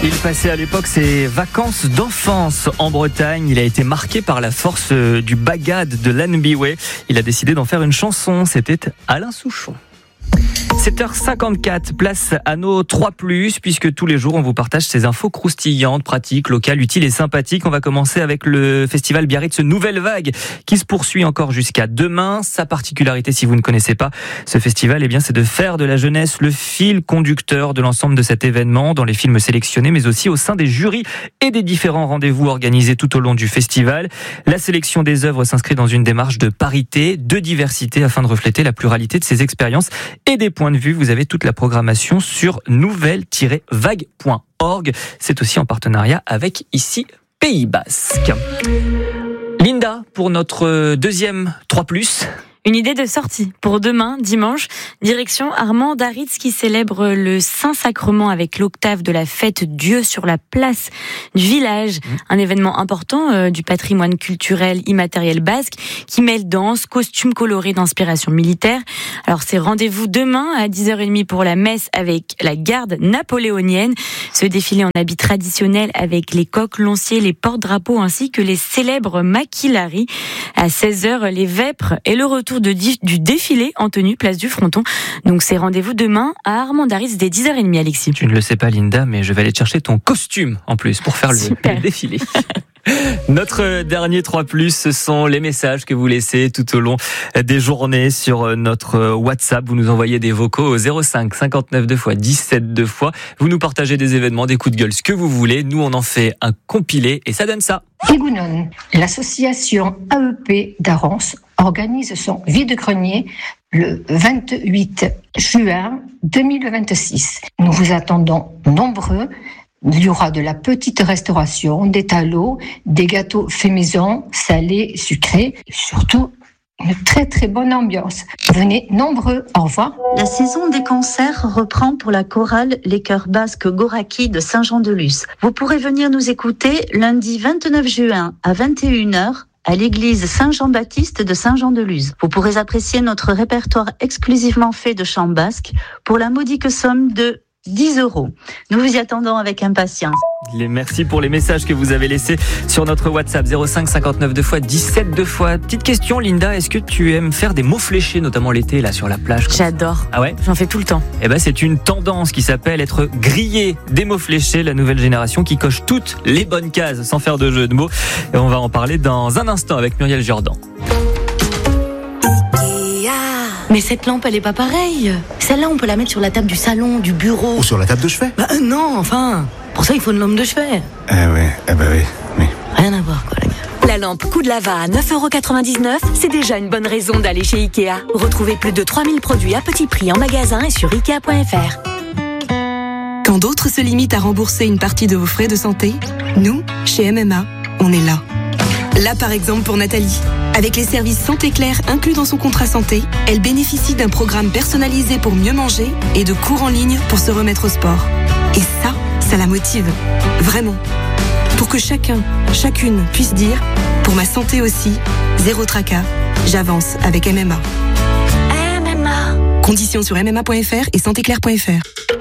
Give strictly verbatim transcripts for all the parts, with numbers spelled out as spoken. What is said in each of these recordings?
Il passait à l'époque ses vacances d'enfance en Bretagne. Il a été marqué par la force du bagad de l'N B W. Il a décidé d'en faire une chanson. C'était Alain Souchon. sept heures cinquante-quatre, place à nos trois plus, puisque tous les jours on vous partage ces infos croustillantes, pratiques, locales, utiles et sympathiques. On va commencer avec le festival Biarritz Nouvelle Vague, qui se poursuit encore jusqu'à demain. Sa particularité, si vous ne connaissez pas ce festival, eh bien, c'est de faire de la jeunesse le fil conducteur de l'ensemble de cet événement, dans les films sélectionnés, mais aussi au sein des jurys et des différents rendez-vous organisés tout au long du festival. La sélection des œuvres s'inscrit dans une démarche de parité, de diversité, afin de refléter la pluralité de ces expériences et des points de vue. Vous avez toute la programmation sur nouvelle tiret vague point org. C'est aussi en partenariat avec ici Pays Basque. Linda, pour notre deuxième trois plus. Une idée de sortie pour demain, dimanche, direction Armand-Daritz qui célèbre le Saint-Sacrement avec l'octave de la fête Dieu sur la place du village. Mmh. Un événement important euh, du patrimoine culturel immatériel basque qui mêle danse, costumes colorés d'inspiration militaire. Alors c'est rendez-vous demain à dix heures trente pour la messe avec la garde napoléonienne. Ce défilé en habit traditionnel avec les coqs, l'oncier, les porte-drapeaux ainsi que les célèbres maquillaries. À seize heures, les vêpres et le retour De, du défilé en tenue place du Fronton. Donc c'est rendez-vous demain à Armand-Daritz dès dix heures trente, Alexis. Tu ne le sais pas, Linda, mais je vais aller te chercher ton costume en plus pour faire le, le défilé. Notre dernier trois plus, ce sont les messages que vous laissez tout au long des journées sur notre WhatsApp. Vous nous envoyez des vocaux au zéro cinq cinquante-neuf deux fois dix-sept deux fois. Vous nous partagez des événements, des coups de gueule, ce que vous voulez. Nous, on en fait un compilé et ça donne ça. Igounon, l'association A E P d'Arons organise son vide-grenier le vingt-huit juin deux mille vingt-six. Nous vous attendons nombreux. Il y aura de la petite restauration, des talots, des gâteaux faits maison, salés, sucrés, et surtout une très très bonne ambiance. Venez nombreux, au revoir. La saison des concerts reprend pour la chorale Les Chœurs Basques Goraki de Saint-Jean-de-Luz. Vous pourrez venir nous écouter lundi vingt-neuf juin à vingt et une heures à l'église Saint-Jean-Baptiste de Saint-Jean-de-Luz. Vous pourrez apprécier notre répertoire exclusivement fait de chants basques pour la modique somme de dix euros. Nous vous y attendons avec impatience. Merci pour les messages que vous avez laissés sur notre WhatsApp zéro cinq cinquante-neuf deux fois dix-sept deux fois. Petite question, Linda, est-ce que tu aimes faire des mots fléchés, notamment l'été, là, sur la plage? J'adore. Ah ouais? J'en fais tout le temps. Eh ben, c'est une tendance qui s'appelle être grillé des mots fléchés, la nouvelle génération qui coche toutes les bonnes cases, sans faire de jeu de mots. Et on va en parler dans un instant avec Muriel Jordan. Mais cette lampe, elle est pas pareille. Celle-là, on peut la mettre sur la table du salon, du bureau. Ou sur la table de chevet. Bah euh, non, enfin. Pour ça, il faut une lampe de chevet. Eh ouais, eh bah oui, oui. Rien à voir, quoi, les gars. La lampe Coup de Lava à neuf euros quatre-vingt-dix-neuf, c'est déjà une bonne raison d'aller chez Ikea. Retrouvez plus de trois mille produits à petit prix en magasin et sur ikea point f r. Quand d'autres se limitent à rembourser une partie de vos frais de santé, nous, chez M M A, on est là. Là, par exemple, pour Nathalie. Avec les services Santé Claire inclus dans son contrat santé, elle bénéficie d'un programme personnalisé pour mieux manger et de cours en ligne pour se remettre au sport. Et ça, ça la motive. Vraiment. Pour que chacun, chacune puisse dire, pour ma santé aussi, zéro tracas, j'avance avec M M A. M M A. Conditions sur m m a point f r et santé claire point f r.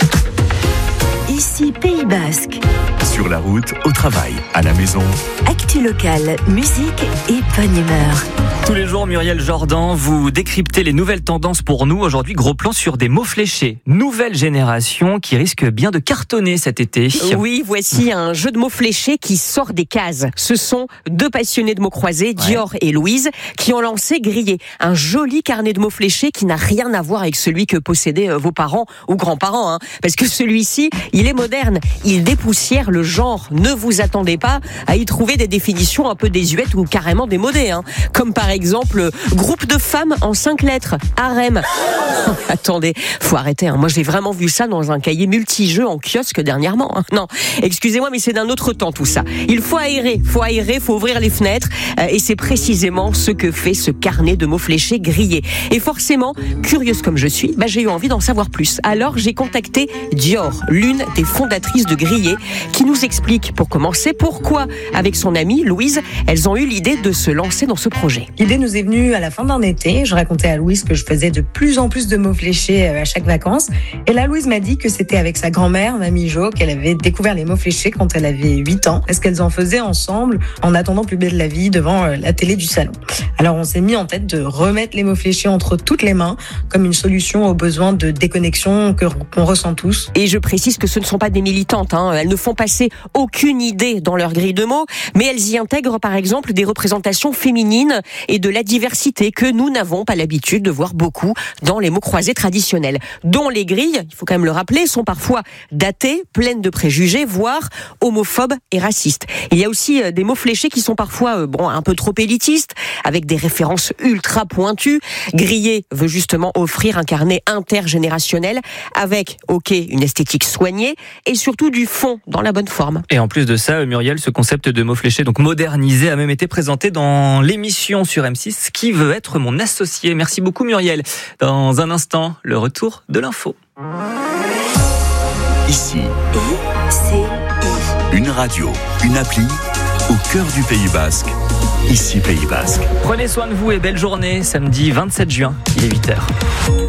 Ici Pays Basque. Sur la route, au travail, à la maison. Actu locale, musique et bonne humeur. Tous les jours, Muriel Jordan, vous décryptez les nouvelles tendances pour nous. Aujourd'hui, gros plan sur des mots fléchés. Nouvelle génération qui risque bien de cartonner cet été. Oui, voici un jeu de mots fléchés qui sort des cases. Ce sont deux passionnés de mots croisés, Dior ouais. et Louise, qui ont lancé Grillé, un joli carnet de mots fléchés qui n'a rien à voir avec celui que possédaient vos parents ou grands-parents. Hein. Parce que celui-ci, il est moderne. Il dépoussière le genre. Ne vous attendez pas à y trouver des définitions un peu désuètes ou carrément démodées. Hein. Comme par exemple, groupe de femmes en cinq lettres, harem. Attendez, faut arrêter. Hein. Moi, j'ai vraiment vu ça dans un cahier multijeux en kiosque dernièrement. Hein. Non, excusez-moi, mais c'est d'un autre temps tout ça. Il faut aérer, faut aérer, faut ouvrir les fenêtres. Euh, et c'est précisément ce que fait ce carnet de mots fléchés Grillé. Et forcément, curieuse comme je suis, bah, j'ai eu envie d'en savoir plus. Alors, j'ai contacté Dior, l'une des fondatrices de Grillé, qui nous nous explique pour commencer pourquoi, avec son amie Louise, elles ont eu l'idée de se lancer dans ce projet. L'idée nous est venue à la fin d'un été. Je racontais à Louise que je faisais de plus en plus de mots fléchés à chaque vacances. Et là, Louise m'a dit que c'était avec sa grand-mère, Mamie Jo, qu'elle avait découvert les mots fléchés quand elle avait huit ans. Est-ce qu'elles en faisaient ensemble en attendant Plus belle la vie devant la télé du salon. Alors on s'est mis en tête de remettre les mots fléchés entre toutes les mains comme une solution aux besoins de déconnexion que, qu'on ressent tous. Et je précise que ce ne sont pas des militantes, hein. Elles ne font passer aucune idée dans leur grille de mots, mais elles y intègrent par exemple des représentations féminines et de la diversité que nous n'avons pas l'habitude de voir beaucoup dans les mots croisés traditionnels, dont les grilles, il faut quand même le rappeler, sont parfois datées, pleines de préjugés, voire homophobes et racistes. Il y a aussi des mots fléchés qui sont parfois euh, bon un peu trop élitistes, avec des références ultra pointues. Griller veut justement offrir un carnet intergénérationnel avec, ok, une esthétique soignée et surtout du fond dans la bonne forme. Et en plus de ça, Muriel, ce concept de mots fléchés, donc modernisé, a même été présenté dans l'émission sur M six Qui veut être mon associé. Merci beaucoup Muriel. Dans un instant, le retour de l'info. Ici, I C I. Une radio, une appli au cœur du Pays Basque. Ici Pays Basque. Prenez soin de vous et belle journée. Samedi vingt-sept juin, il est huit heures.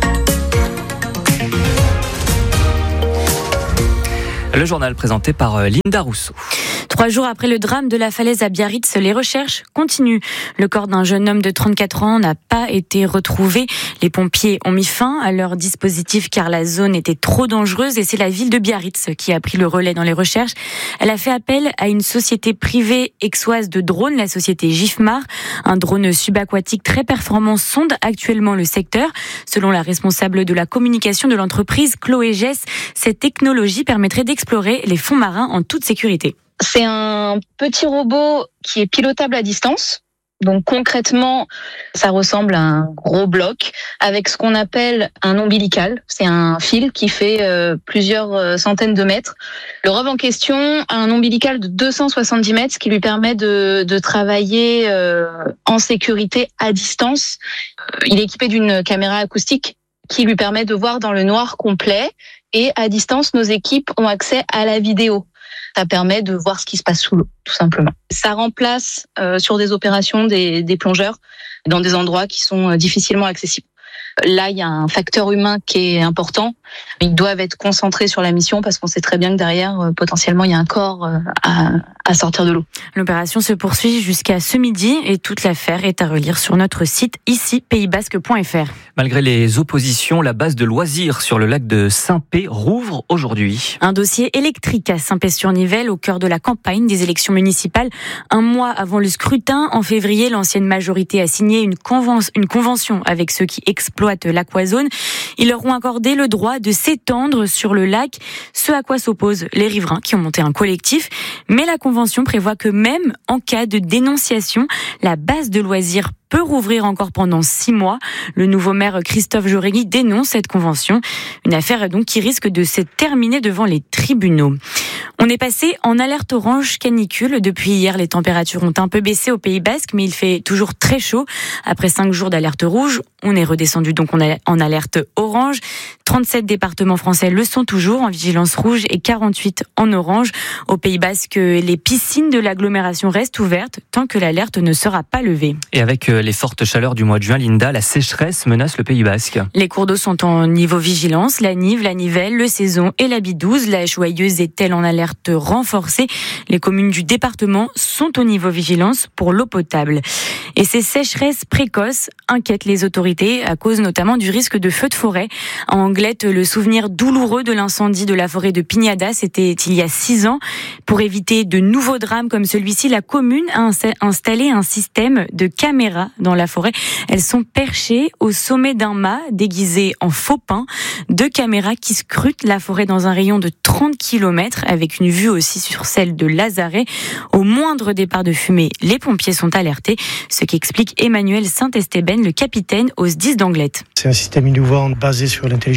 Le journal présenté par Linda Rousseau. Trois jours après le drame de la falaise à Biarritz, les recherches continuent. Le corps d'un jeune homme de trente-quatre ans n'a pas été retrouvé. Les pompiers ont mis fin à leur dispositif car la zone était trop dangereuse et c'est la ville de Biarritz qui a pris le relais dans les recherches. Elle a fait appel à une société privée aixoise de drones, la société Gifmar. Un drone subaquatique très performant sonde actuellement le secteur. Selon la responsable de la communication de l'entreprise, Chloé Gess, cette technologie permettrait d'explorer les fonds marins en toute sécurité. C'est un petit robot qui est pilotable à distance. Donc concrètement, ça ressemble à un gros bloc avec ce qu'on appelle un ombilical. C'est un fil qui fait euh, plusieurs centaines de mètres. Le rov en question a un ombilical de deux cent soixante-dix mètres, ce qui lui permet de, de travailler euh, en sécurité à distance. Il est équipé d'une caméra acoustique qui lui permet de voir dans le noir complet. Et à distance, nos équipes ont accès à la vidéo. Ça permet de voir ce qui se passe sous l'eau, tout simplement. Ça remplace euh, sur des opérations des, des plongeurs dans des endroits qui sont euh, difficilement accessibles. Là, il y a un facteur humain qui est important. Ils doivent être concentrés sur la mission parce qu'on sait très bien que derrière, euh, potentiellement, il y a un corps euh, à, à sortir de l'eau. L'opération se poursuit jusqu'à ce midi et toute l'affaire est à relire sur notre site ici pays basque point f r. Malgré les oppositions, la base de loisirs sur le lac de Saint-Pé rouvre aujourd'hui. Un dossier électrique à Saint-Pé-sur-Nivelle, au cœur de la campagne des élections municipales. Un mois avant le scrutin, en février, l'ancienne majorité a signé une, conven- une convention avec ceux qui exploitent l'aquazone. Ils leur ont accordé le droit de s'étendre sur le lac, ce à quoi s'opposent les riverains qui ont monté un collectif. Mais la convention prévoit que même en cas de dénonciation, la base de loisirs peut rouvrir encore pendant six mois. Le nouveau maire Christophe Jorégui dénonce cette convention. Une affaire donc qui risque de se terminer devant les tribunaux. On est passé en alerte orange canicule. Depuis hier, les températures ont un peu baissé au Pays Basque, mais il fait toujours très chaud. Après cinq jours d'alerte rouge, on est redescendu donc en alerte orange. trente-sept départements français le sont toujours en vigilance rouge et quarante-huit en orange. Au Pays Basque, les piscines de l'agglomération restent ouvertes tant que l'alerte ne sera pas levée. Et avec les fortes chaleurs du mois de juin, Linda, la sécheresse menace le Pays Basque. Les cours d'eau sont en niveau vigilance. La Nive, la Nivelle, le Saison et la Bidouze. La Joyeuse est-elle en alerte renforcée. Les communes du département sont au niveau vigilance pour l'eau potable. Et ces sécheresses précoces inquiètent les autorités à cause notamment du risque de feux de forêt. En Anglette, le souvenir douloureux de l'incendie de la forêt de Pignada, c'était il y a six ans. Pour éviter de nouveaux drames comme celui-ci, la commune a installé un système de caméras dans la forêt. Elles sont perchées au sommet d'un mât déguisé en faux pin. Deux caméras qui scrutent la forêt dans un rayon de trente kilomètres avec une vue aussi sur celle de Lazaret. Au moindre départ de fumée, les pompiers sont alertés. Ce qui explique Emmanuel Saint-Estében, le capitaine au S D I S d'Anglette. C'est un système innovant basé sur l'intelligence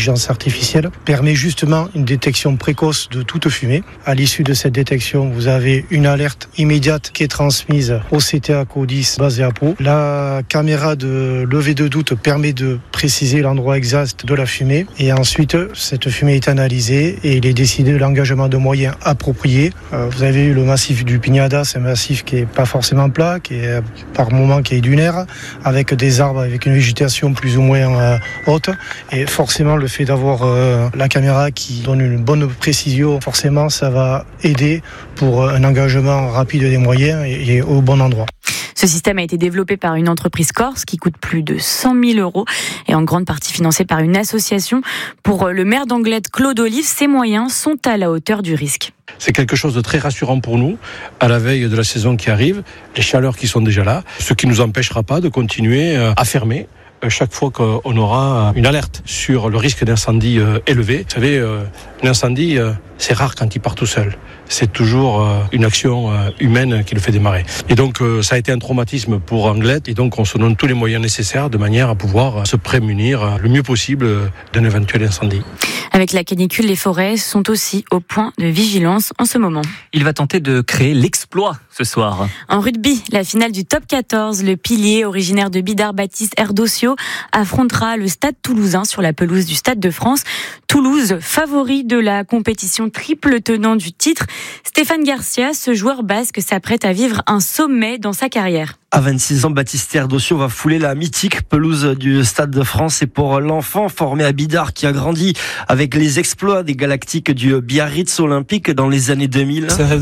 d'intelligence artificielle permet justement une détection précoce de toute fumée. À l'issue de cette détection, vous avez une alerte immédiate qui est transmise au C T A C O dix basé à Pau. La caméra de levée de doute permet de préciser l'endroit exact de la fumée et ensuite cette fumée est analysée et il est décidé de l'engagement de moyens appropriés. Euh, vous avez eu le massif du Pignada, c'est un massif qui est pas forcément plat, qui est par moment qui est dunaire, avec des arbres avec une végétation plus ou moins euh, haute et forcément le fait d'avoir euh, la caméra qui donne une bonne précision, forcément ça va aider pour un engagement rapide des moyens et, et au bon endroit. Ce système a été développé par une entreprise corse qui coûte plus de cent mille euros et en grande partie financé par une association. Pour le maire d'Anglet, Claude Olive, ces moyens sont à la hauteur du risque. C'est quelque chose de très rassurant pour nous, à la veille de la saison qui arrive, les chaleurs qui sont déjà là, ce qui ne nous empêchera pas de continuer à fermer chaque fois qu'on aura une alerte sur le risque d'incendie élevé. Vous savez, un incendie, c'est rare quand il part tout seul. C'est toujours une action humaine qui le fait démarrer. Et donc, ça a été un traumatisme pour Anglet. Et donc, on se donne tous les moyens nécessaires de manière à pouvoir se prémunir le mieux possible d'un éventuel incendie. Avec la canicule, les forêts sont aussi au point de vigilance en ce moment. Il va tenter de créer l'exploit ce soir. En rugby, la finale du top quatorze, le pilier originaire de Bidart, Baptiste Erdocio, affrontera le Stade Toulousain sur la pelouse du Stade de France. Toulouse, favori de la compétition, triple tenant du titre. Stéphane Garcia, ce joueur basque, s'apprête à vivre un sommet dans sa carrière. À vingt-six ans, Baptiste Erdocio va fouler la mythique pelouse du Stade de France. Et pour l'enfant formé à Bidart qui a grandi avec les exploits des Galactiques du Biarritz Olympique dans les années deux mille.